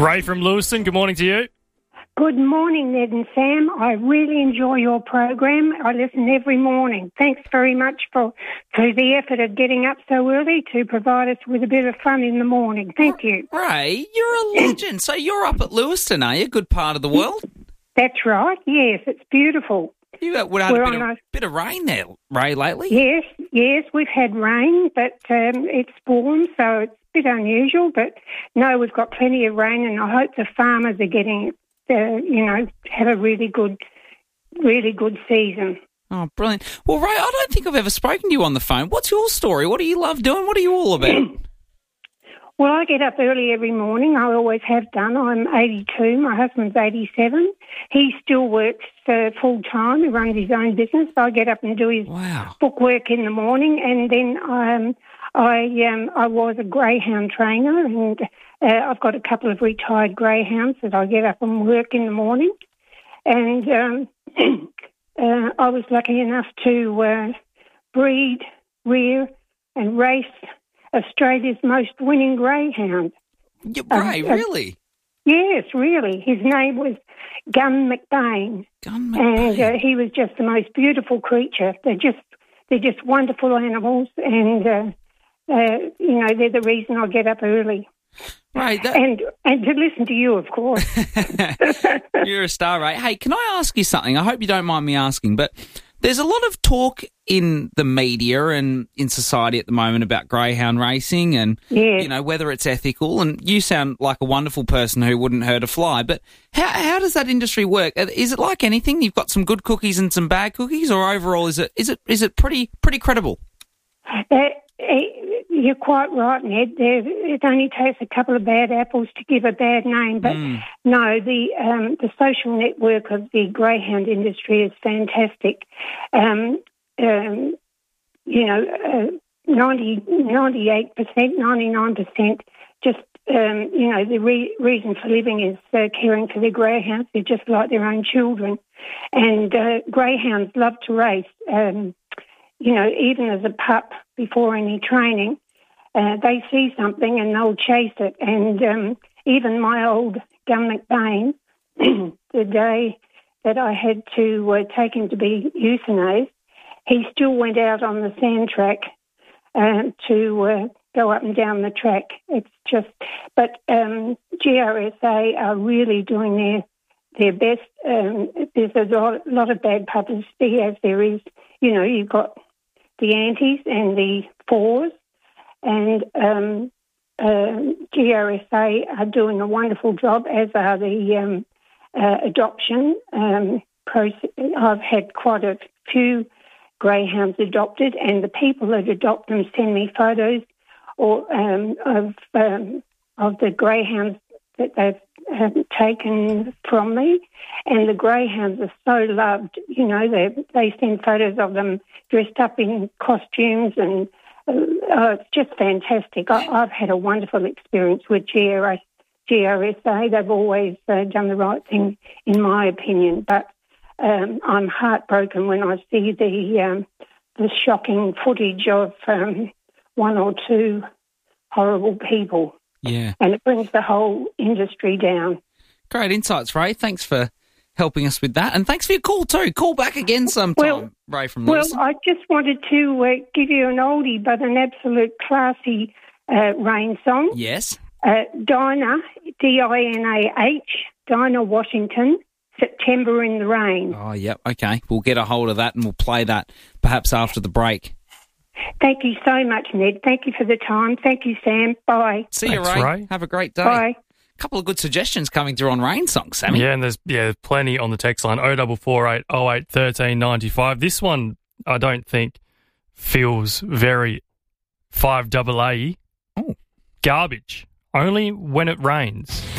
Ray from Lewiston, good morning to you. Good morning, Ned and Sam. I really enjoy your program. I listen every morning. Thanks very much for the effort of getting up so early to provide us with a bit of fun in the morning. Thank you. Ray, you're a legend. So you're up at Lewiston, are you? Good part of the world? That's right. Yes, it's beautiful. You had a bit of rain there, Ray, lately? Yes, we've had rain, but it's warm, so it's a bit unusual. But no, we've got plenty of rain, and I hope the farmers are getting have a really good season. Oh, brilliant. Well, Ray, I don't think I've ever spoken to you on the phone. What's your story? What do you love doing? What are you all about? Well, I get up early every morning. I always have done. I'm 82. My husband's 87. He still works full-time. He runs his own business. I get up and do his book work in the morning, and then I was a greyhound trainer, and I've got a couple of retired greyhounds that I get up and work in the morning. And I was lucky enough to breed, rear, and race Australia's most winning greyhound. Ray, really? Yes, really. His name was Gun McBain. And he was just the most beautiful creature. They're just wonderful animals, and they're the reason I get up early. Right, and to listen to you, of course. You're a star, Ray. Hey, can I ask you something? I hope you don't mind me asking, but there's a lot of talk in the media and in society at the moment about greyhound racing and whether it's ethical. And you sound like a wonderful person who wouldn't hurt a fly. But how does that industry work? Is it like anything? You've got some good cookies and some bad cookies, or overall is it pretty credible? You're quite right, Ned. It only takes a couple of bad apples to give a bad name. But no, the social network of the greyhound industry is fantastic. 98%, 99%, just, the reason for living is caring for their greyhounds. They're just like their own children. And greyhounds love to race. Even as a pup, before any training, they see something and they'll chase it. And even my old Gun McBain, the day that I had to take him to be euthanized, he still went out on the sand track to go up and down the track. It's just, but GRSA are really doing their best. There's a lot of bad publicity, as there is. You've got the antis and the fours, and GRSA are doing a wonderful job, as are the adoption process. I've had quite a few greyhounds adopted, and the people that adopt them send me photos of the greyhounds that they've taken from me, and the greyhounds are so loved. They send photos of them dressed up in costumes, and it's just fantastic. I've had a wonderful experience with GRSA. They've always done the right thing, in my opinion. But I'm heartbroken when I see the shocking footage of one or two horrible people. Yeah. And it brings the whole industry down. Great insights, Ray. Thanks for helping us with that. And thanks for your call too. Call back again sometime, Ray from Lewiston. Well, I just wanted to give you an oldie but an absolute classy rain song. Yes. Dinah, D-I-N-A-H, Dinah Washington, September in the Rain. Oh, yep. Okay. We'll get a hold of that and we'll play that perhaps after the break. Thank you so much, Ned. Thank you for the time. Thank you, Sam. Bye. See you, Ray. Have a great day. Bye. A couple of good suggestions coming through on rain songs, Sammy. Yeah, and there's plenty on the text line, 0448 08 13 95. This one, I don't think, feels very 5AA. Oh. Garbage. Only when it rains.